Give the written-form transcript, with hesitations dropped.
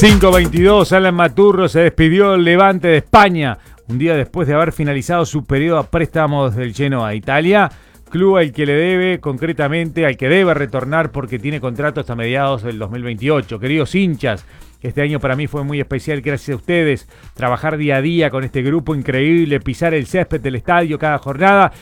5:22, Alan Maturro se despidió del Levante de España, un día después de haber finalizado su periodo a préstamos del Genoa a Italia, club al que le debe, concretamente, al que debe retornar porque tiene contrato hasta mediados del 2028. Queridos hinchas, este año para mí fue muy especial gracias a ustedes, trabajar día a día con este grupo increíble, pisar el césped del estadio cada jornada